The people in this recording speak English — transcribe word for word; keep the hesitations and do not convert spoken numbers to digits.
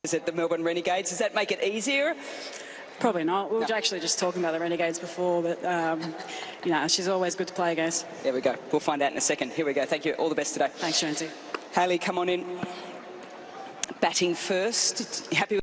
at the Melbourne Renegades. Does that make it easier? Probably not. We were No. actually just talking about the Renegades before, but, um, you know, she's always good to play against. There we go. We'll find out in a second. Here we go. Thank you. All the best today. Thanks, Jonesy. Hayley, come on in. Batting first. Happy with